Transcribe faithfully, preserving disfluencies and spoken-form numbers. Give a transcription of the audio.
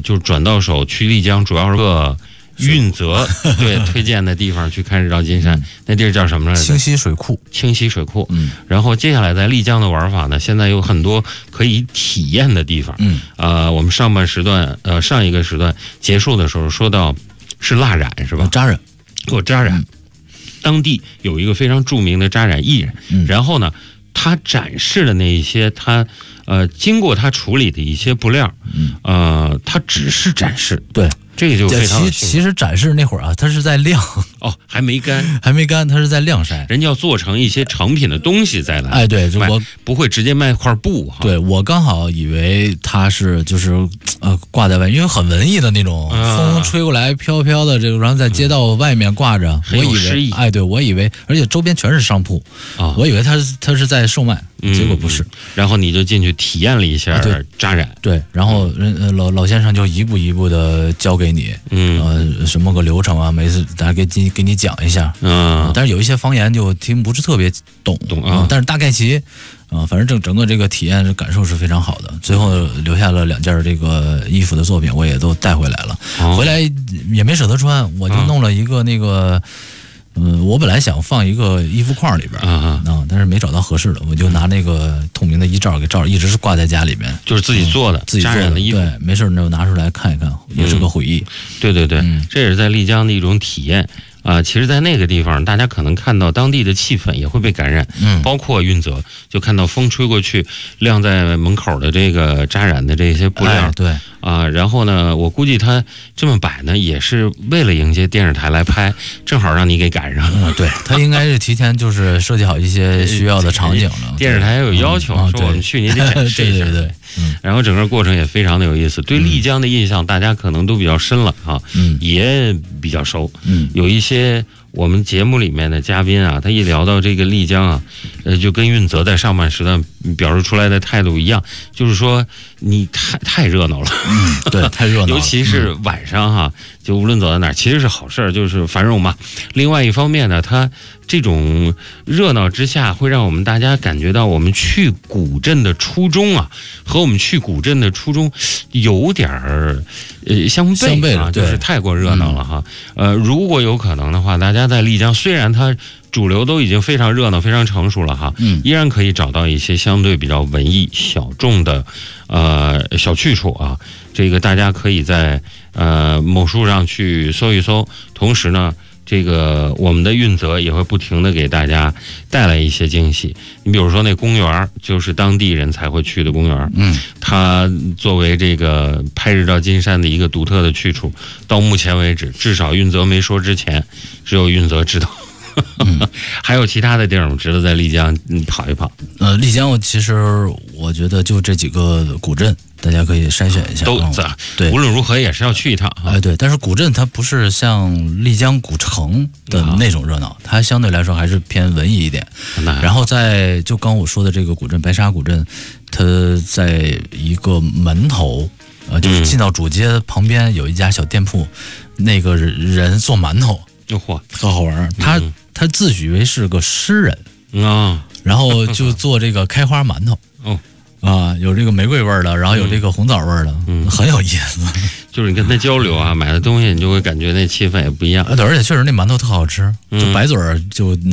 就转到手去丽江，主要是个运泽对推荐的地方去看日照金山，嗯、那地儿叫什么来着？ 清溪水库。 清溪水库。 嗯， 然后接下来在丽江的玩法呢，现在有很多可以体验的地方。 嗯， 呃，我们上半时段呃上一个时段结束的时候说到是蜡染是吧？ 扎染， 做扎染。嗯，当地有一个非常著名的扎染艺人， 嗯、 然后呢，他展示的那一些他呃经过他处理的一些布料， 嗯， 呃，他只是展示， 对。 这个就非常其其实展示那会儿啊，它是在晾哦，还没干， 还没干，它是在晾晒。 人家要做成一些成品的东西再来。 哎，对，我不会直接卖块布哈。 对，我刚好以为它是就是呃挂在外，因为很文艺的那种， 啊、 风吹过来飘飘的这个，然后在街道外面挂着， 嗯、 我以为哎，对我以为，而且周边全是商铺啊， 我以为它它是在售卖。结果不是、 嗯，然后你就进去体验了一下扎染， 啊、对, 对，然后人、呃、老老先生就一步一步的教给你， 嗯， 呃，什么个流程啊，每次大家给给给你讲一下， 嗯、呃， 但是有一些方言就听不是特别懂， 懂啊、 呃，但是大概其，啊、呃，反正整整个这个体验感受是非常好的。最后留下了两件这个衣服的作品，我也都带回来了， 哦、 回来也没舍得穿，我就弄了一个那个。嗯，我本来想放一个衣服框里边啊啊，但是没找到合适的，我就拿那个透明的衣罩给罩，一直是挂在家里面， 就是自己做的， 嗯、自己做的衣服。 对，没事就拿出来看一看，也是个回忆。 嗯、对对对、嗯，这也是在丽江的一种体验啊、呃。其实，在那个地方，大家可能看到当地的气氛也会被感染， 嗯， 包括运泽，就看到风吹过去，晾在门口的这个扎染的这些布料， 哎、对。 啊，然后呢，我估计他这么摆呢，也是为了迎接电视台来拍，正好让你给赶上。 嗯，对，他应该是提前就是设计好一些需要的场景了。 电视台有要求， 嗯、 说我们去你得展示一下。 对对对。嗯， 然后整个过程也非常的有意思。对丽江的印象，大家可能都比较深了啊， 嗯， 也比较熟。 嗯， 有一些我们节目里面的嘉宾啊，他一聊到这个丽江啊，呃，就跟运泽在上半时段表示出来的态度一样，就是说你太太热闹了。 嗯，对，太热闹了。 尤其是晚上哈，就无论走到哪儿，其实是好事儿，就是繁荣嘛。另外一方面呢，它这种热闹之下，会让我们大家感觉到我们去古镇的初衷啊，和我们去古镇的初衷有点儿呃相悖啊， 相悖就是太过热闹了哈。嗯、呃，如果有可能的话，大家在丽江，虽然它主流都已经非常热闹、非常成熟了哈， 嗯， 依然可以找到一些相对比较文艺、小众的呃小去处啊。这个大家可以在呃某书上去搜一搜，同时呢，这个我们的运泽也会不停的给大家带来一些惊喜。你比如说那公园，就是当地人才会去的公园， 嗯， 它作为这个拍日照金山的一个独特的去处，到目前为止，至少运泽没说之前，只有运泽知道。 嗯、 还有其他的地儿，我们值得在丽江跑一跑。 呃，丽江其实我觉得就这几个古镇，大家可以筛选一下。 都嗯、对， 无论如何也是要去一趟。 哎，对，但是古镇它不是像丽江古城的那种热闹，嗯、它相对来说还是偏文艺一点。然后在就刚我说的这个古镇白沙古镇，它在一个门头。呃，就是进到主街旁边有一家小店铺，嗯、那个人做馒头， 嚯， 特好玩。他、嗯、他自诩为是个诗人啊、哦， 然后就做这个开花馒头。 哦， 啊，有这个玫瑰味的，然后有这个红枣味的， 嗯， 很有意思。 就是你跟他交流啊，买的东西你就会感觉那气氛也不一样。 对，而且确实那馒头特好吃，就白嘴儿就能。